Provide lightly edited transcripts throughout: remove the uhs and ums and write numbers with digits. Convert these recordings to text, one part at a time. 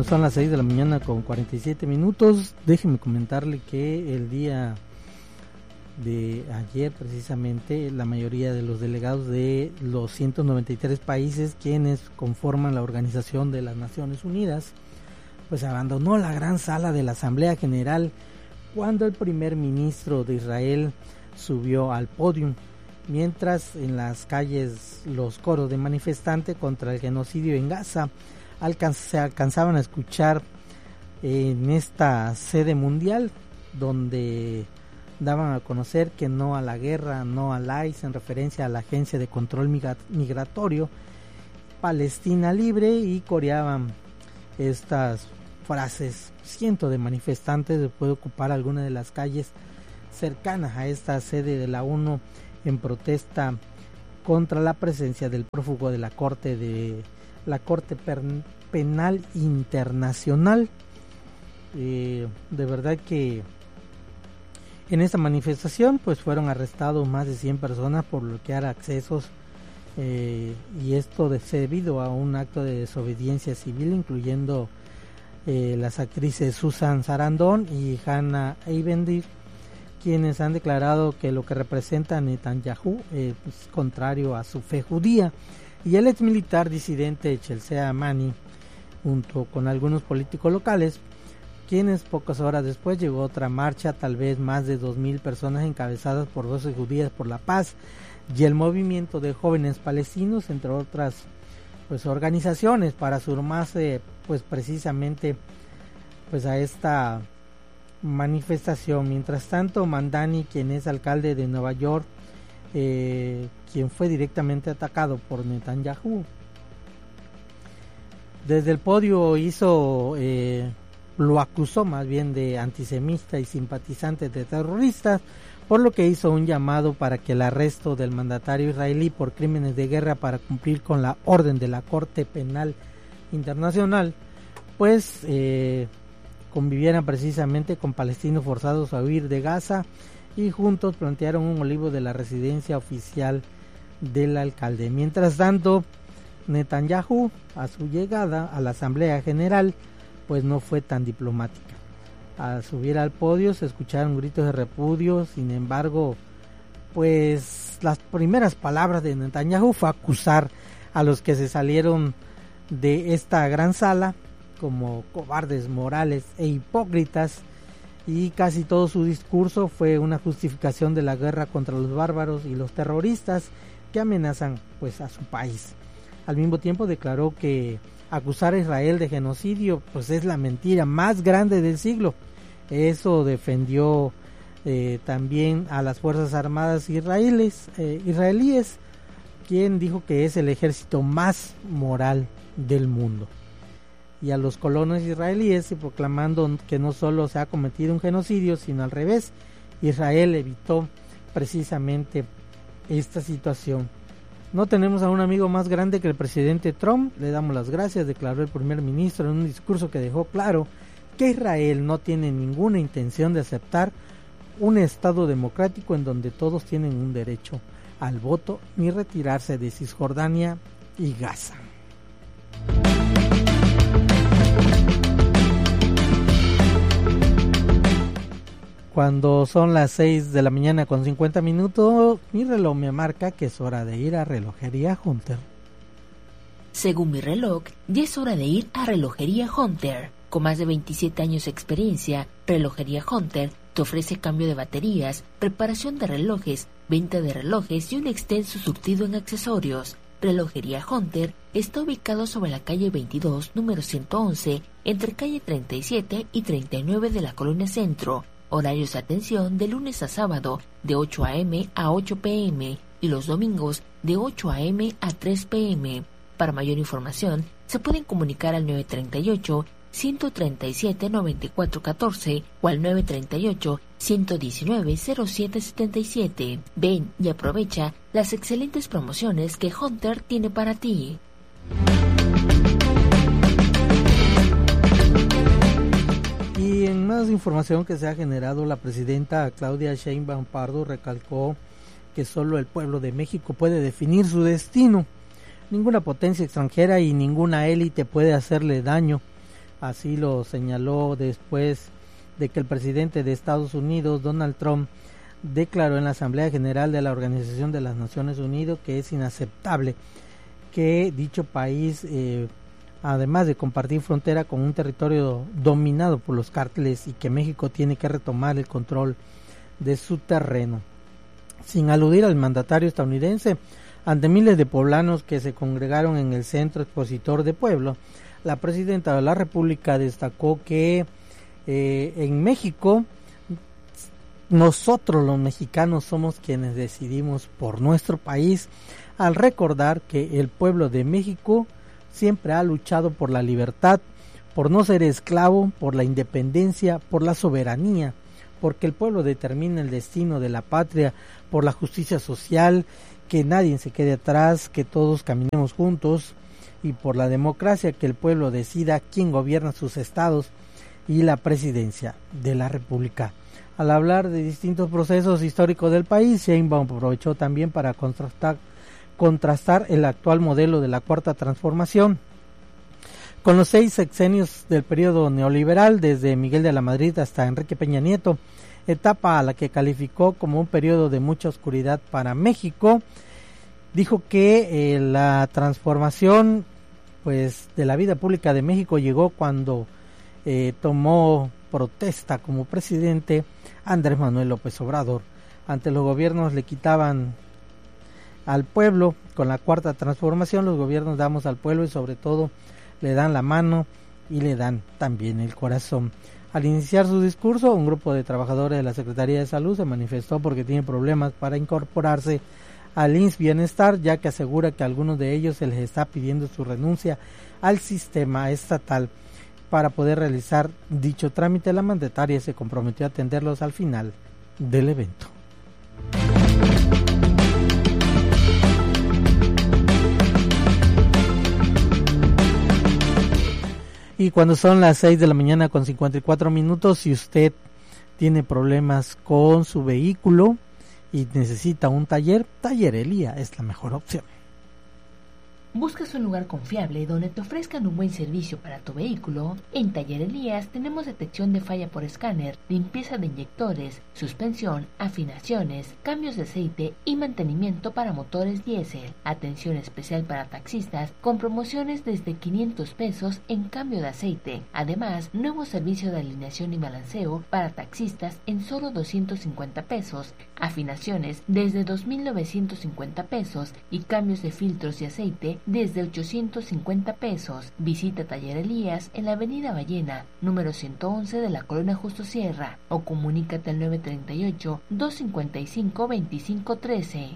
Cuando son las 6 de la mañana con 47 minutos, déjeme comentarle que el día de ayer precisamente la mayoría de los delegados de los 193 países quienes conforman la Organización de las Naciones Unidas pues abandonó la gran sala de la Asamblea General cuando el primer ministro de Israel subió al podio, mientras en las calles los coros de manifestantes contra el genocidio en Gaza se alcanzaban a escuchar en esta sede mundial, donde daban a conocer que no a la guerra, no al ICE, en referencia a la Agencia de Control Migratorio, Palestina libre, y coreaban estas frases. Cientos de manifestantes después de ocupar algunas de las calles cercanas a esta sede de la ONU en protesta contra la presencia del prófugo de la Corte Penal Internacional. De verdad que en esta manifestación pues fueron arrestados más de 100 personas por bloquear accesos, y esto debido a un acto de desobediencia civil, incluyendo las actrices Susan Sarandon y Hannah Arendt, quienes han declarado que lo que representa Netanyahu es contrario a su fe judía, y el ex militar disidente Chelsea Manning, junto con algunos políticos locales, quienes pocas horas después llegó otra marcha, tal vez más de 2,000 personas encabezadas por Voces Judías por la Paz y el Movimiento de Jóvenes Palestinos, entre otras pues organizaciones, para sumarse pues precisamente pues a esta manifestación. Mientras tanto, Mamdani, quien es alcalde de Nueva York, quien fue directamente atacado por Netanyahu, desde el podio lo acusó más bien de antisemita y simpatizante de terroristas, por lo que hizo un llamado para que el arresto del mandatario israelí por crímenes de guerra para cumplir con la orden de la Corte Penal Internacional pues convivieran precisamente con palestinos forzados a huir de Gaza, y juntos plantearon un olivo de la residencia oficial del alcalde. Mientras tanto, Netanyahu, a su llegada a la Asamblea General, pues no fue tan diplomática. Al subir al podio se escucharon gritos de repudio. Sin embargo, pues las primeras palabras de Netanyahu fue acusar a los que se salieron de esta gran sala como cobardes morales e hipócritas, y casi todo su discurso fue una justificación de la guerra contra los bárbaros y los terroristas que amenazan pues a su país. Al mismo tiempo declaró que acusar a Israel de genocidio pues es la mentira más grande del siglo. Eso defendió también a las Fuerzas Armadas israelíes, quien dijo que es el ejército más moral del mundo, y a los colonos israelíes, proclamando que no solo se ha cometido un genocidio, sino al revés, Israel evitó precisamente esta situación. No tenemos a un amigo más grande que el presidente Trump, le damos las gracias, declaró el primer ministro en un discurso que dejó claro que Israel no tiene ninguna intención de aceptar un Estado democrático en donde todos tienen un derecho al voto, ni retirarse de Cisjordania y Gaza. Cuando son las 6 de la mañana con 50 minutos, mi reloj me marca que es hora de ir a Relojería Hunter. Según mi reloj, ya es hora de ir a Relojería Hunter. Con más de 27 años de experiencia, Relojería Hunter te ofrece cambio de baterías, reparación de relojes, venta de relojes y un extenso surtido en accesorios. Relojería Hunter está ubicado sobre la calle 22, número 111, entre calle 37 y 39 de la Colonia Centro. Horarios de atención de lunes a sábado de 8 a.m. a 8 p.m. y los domingos de 8 a.m. a 3 p.m. Para mayor información, se pueden comunicar al 938-137-9414 o al 938-119-0777. Ven y aprovecha las excelentes promociones que Hunter tiene para ti. Y en más información que se ha generado, la presidenta Claudia Sheinbaum Pardo recalcó que solo el pueblo de México puede definir su destino. Ninguna potencia extranjera y ninguna élite puede hacerle daño. Así lo señaló después de que el presidente de Estados Unidos, Donald Trump, declaró en la Asamblea General de la Organización de las Naciones Unidas que es inaceptable que dicho país, además de compartir frontera con un territorio dominado por los cárteles, y que México tiene que retomar el control de su terreno. Sin aludir al mandatario estadounidense, ante miles de poblanos que se congregaron en el Centro Expositor de Pueblo, la presidenta de la República destacó que en México nosotros los mexicanos somos quienes decidimos por nuestro país, al recordar que el pueblo de México siempre ha luchado por la libertad, por no ser esclavo, por la independencia, por la soberanía, porque el pueblo determina el destino de la patria, por la justicia social, que nadie se quede atrás, que todos caminemos juntos, y por la democracia, que el pueblo decida quién gobierna sus estados y la presidencia de la República. Al hablar de distintos procesos históricos del país, Sheinbaum aprovechó también para contrastar el actual modelo de la Cuarta Transformación con los 6 sexenios del periodo neoliberal, desde Miguel de la Madrid hasta Enrique Peña Nieto, etapa a la que calificó como un periodo de mucha oscuridad para México. Dijo que la transformación pues de la vida pública de México llegó cuando tomó protesta como presidente Andrés Manuel López Obrador. Ante los gobiernos le quitaban al pueblo. Con la Cuarta Transformación los gobiernos damos al pueblo y sobre todo le dan la mano y le dan también el corazón. Al iniciar su discurso, un grupo de trabajadores de la Secretaría de Salud se manifestó porque tiene problemas para incorporarse al IMSS Bienestar, ya que asegura que a algunos de ellos se les está pidiendo su renuncia al sistema estatal. Para poder realizar dicho trámite, la mandataria se comprometió a atenderlos al final del evento. Y cuando son las 6 de la mañana con 54 minutos, si usted tiene problemas con su vehículo y necesita un taller, Taller Elía es la mejor opción. ¿Buscas un lugar confiable donde te ofrezcan un buen servicio para tu vehículo? En Taller Elías tenemos detección de falla por escáner, limpieza de inyectores, suspensión, afinaciones, cambios de aceite y mantenimiento para motores diésel. Atención especial para taxistas con promociones desde 500 pesos en cambio de aceite. Además, nuevo servicio de alineación y balanceo para taxistas en solo 250 pesos. Afinaciones desde 2.950 pesos y cambios de filtros y aceite desde 850 pesos. Visita Taller Elías en la avenida Ballena, número 111 de la Colonia Justo Sierra, o comunícate al 938-255-2513.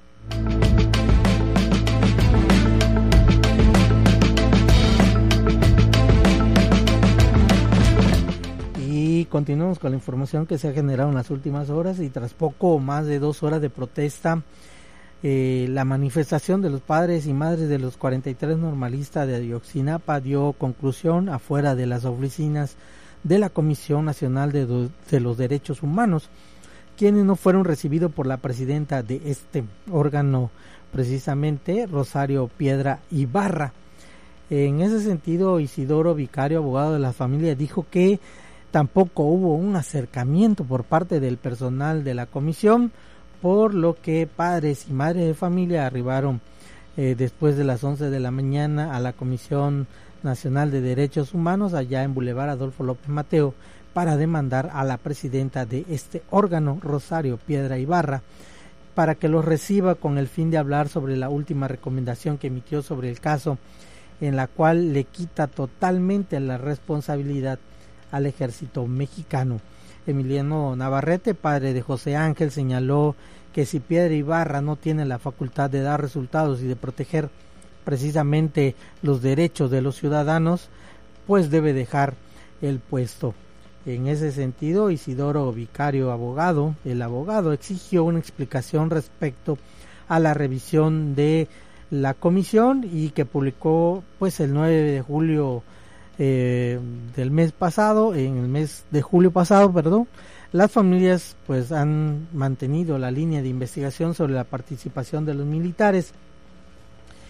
Y continuamos con la información que se ha generado en las últimas horas, y tras poco más de 2 horas de protesta, la manifestación de los padres y madres de los 43 normalistas de Ayotzinapa dio conclusión afuera de las oficinas de la Comisión Nacional de los Derechos Humanos, quienes no fueron recibidos por la presidenta de este órgano, precisamente Rosario Piedra Ibarra. En ese sentido, Isidoro Vicario, abogado de la familia, dijo que tampoco hubo un acercamiento por parte del personal de la comisión, por lo que padres y madres de familia arribaron después de las 11 de la mañana a la Comisión Nacional de Derechos Humanos allá en Boulevard Adolfo López Mateo para demandar a la presidenta de este órgano, Rosario Piedra Ibarra, para que los reciba con el fin de hablar sobre la última recomendación que emitió sobre el caso, en la cual le quita totalmente la responsabilidad al ejército mexicano. Emiliano Navarrete, padre de José Ángel, señaló que si Piedra Ibarra no tiene la facultad de dar resultados y de proteger precisamente los derechos de los ciudadanos, pues debe dejar el puesto. En ese sentido, Isidoro Vicario, el abogado exigió una explicación respecto a la revisión de la comisión y que publicó pues el 9 de julio del mes pasado, en el mes de julio pasado, las familias pues han mantenido la línea de investigación sobre la participación de los militares.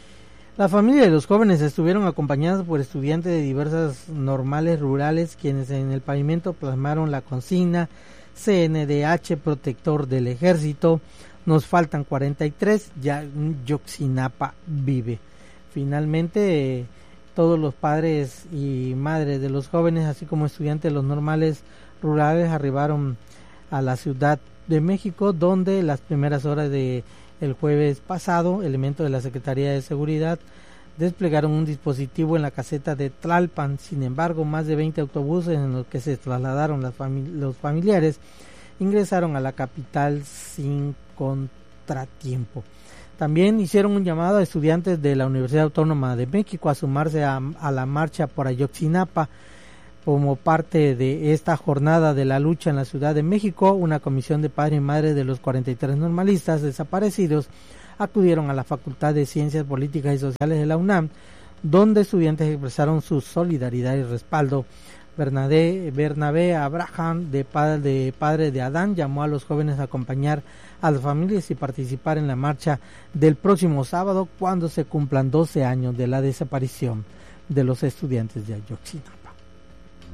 La familia de los jóvenes estuvieron acompañadas por estudiantes de diversas normales rurales, quienes en el pavimento plasmaron la consigna CNDH protector del ejército, nos faltan 43, ya Yotzinapa vive. Finalmente, todos los padres y madres de los jóvenes, así como estudiantes de los normales rurales, arribaron a la Ciudad de México, donde las primeras horas de el jueves pasado, elementos de la Secretaría de Seguridad desplegaron un dispositivo en la caseta de Tlalpan. Sin embargo, más de 20 autobuses en los que se trasladaron los familiares ingresaron a la capital sin contratiempo. También hicieron un llamado a estudiantes de la Universidad Autónoma de México a sumarse a la marcha por Ayotzinapa. Como parte de esta jornada de la lucha en la Ciudad de México, una comisión de padres y madres de los 43 normalistas desaparecidos acudieron a la Facultad de Ciencias Políticas y Sociales de la UNAM, donde estudiantes expresaron su solidaridad y respaldo. Bernabé Abraham, de padre de Adán, llamó a los jóvenes a acompañar a las familias y participar en la marcha del próximo sábado, cuando se cumplan 12 años de la desaparición de los estudiantes de Ayotzinapa.